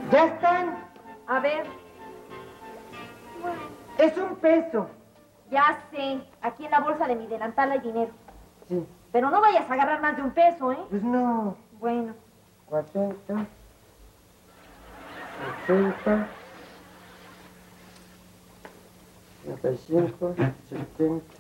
¿Ya están? A ver. Es $1. Ya sé. Aquí en la bolsa de mi delantal hay dinero. Sí. Pero no vayas a agarrar más de $1, ¿eh? Pues no. Bueno. 40, 60, 55, 70.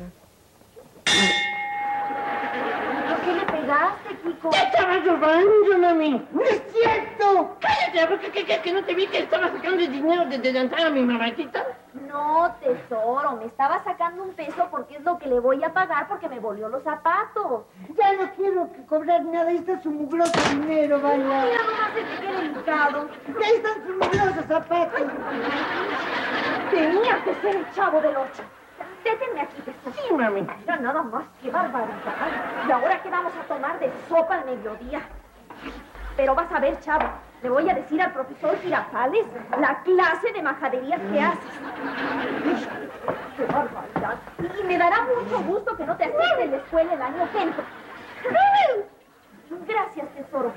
¿Por qué le pegaste, Kiko? ¡Ya estabas robando, mami! ¡No es cierto! ¡Cállate! ¿Que no te vi que estaba sacando el dinero de delantal a mi mamacita? No, tesoro. Me estaba sacando $1 porque es lo que le voy a pagar porque me volvió los zapatos. Ya no quiero cobrar nada. Ahí está su mugroso dinero, vaya. Mira nomás qué delicado. Ahí están sus mugrosos zapatos. Tenía que ser el Chavo del 8. Détenme aquí, tesoro. Sí, mami. Mira nada más, qué barbaridad. ¿Y ahora qué vamos a tomar de sopa al mediodía? Pero vas a ver, Chavo, le voy a decir al profesor Girafales la clase de majaderías que haces. ¡Qué barbaridad! Y me dará mucho gusto que no te acepte en la escuela el año que entra. Gracias, tesoro.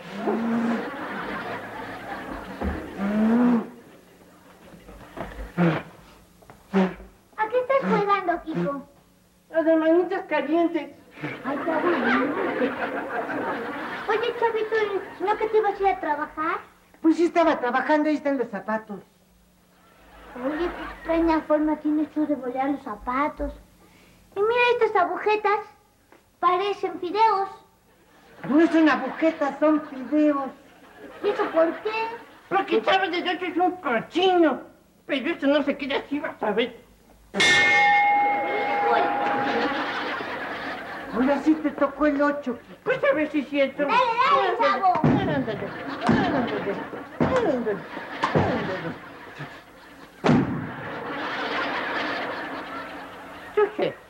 ¿A qué estás jugando, Kiko? Las de manitas calientes. Ay, qué aburrido. Oye, Chavito, ¿no que te ibas a ir a trabajar? Pues sí estaba trabajando. Ahí están los zapatos. Oye, qué extraña forma tienes tú de volar los zapatos. Y mira estas agujetas. Parecen fideos. No son agujetas, son fideos. ¿Y eso por qué? Porque Chávez de 8 es un cochino. Pero esto no se queda así, vas a ver. Ahora sí te tocó el 8. Pues a ver si es cierto. Dale, chavo. Ándale. ¿Yo qué?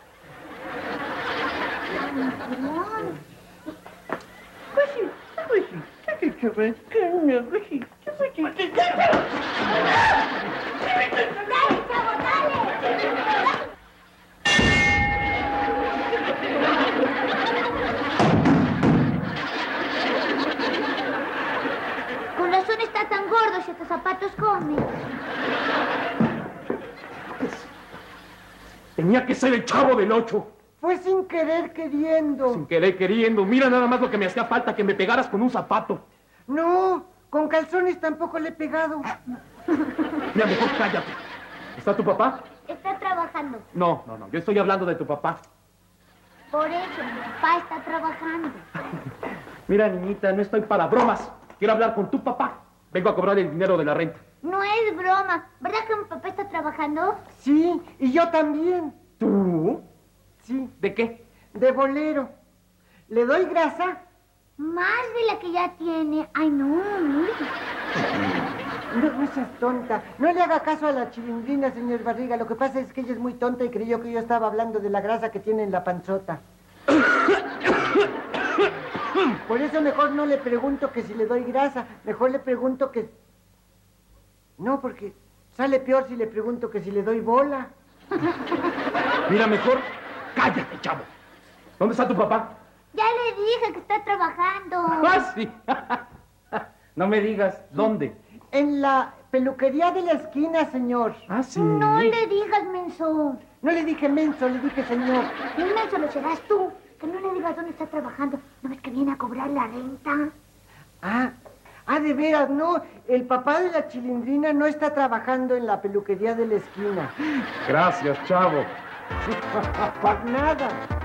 Dale, chavo, dale. Con razón está tan gordo si estos zapatos come. Tenía que ser el Chavo del 8. Fue sin querer queriendo. Sin querer queriendo. Mira nada más lo que me hacía falta, que me pegaras con un zapato. No, con calzones tampoco le he pegado. Mira, mejor cállate. ¿Está tu papá? Está trabajando. No. Yo estoy hablando de tu papá. Por eso, mi papá está trabajando. Mira, niñita, no estoy para bromas. Quiero hablar con tu papá. Vengo a cobrar el dinero de la renta. No es broma. ¿Verdad que mi papá está trabajando? Sí, y yo también. ¿Tú? Sí, ¿De qué? de bolero. ¿Le doy grasa? Más de la que ya tiene. Ay, no, mira. No seas tonta. No le haga caso a la Chilindrina, señor Barriga. Lo que pasa es que ella es muy tonta y creyó que yo estaba hablando de la grasa que tiene en la panzota. Por eso mejor no le pregunto que si le doy grasa. Mejor le pregunto que... No, porque sale peor si le pregunto que si le doy bola. Mira, mejor cállate, Chavo. ¿Dónde está tu papá? Ya le dije que está trabajando. Ah, sí. No me digas, ¿dónde? En la peluquería de la esquina, señor. Ah, sí. No le digas, menso. No le dije menso, le dije señor. El menso lo serás tú. Que no le digas dónde está trabajando. ¿No ves que viene a cobrar la renta? De veras, no. El papá de la Chilindrina no está trabajando en la peluquería de la esquina. Gracias, Chavo. Por nada.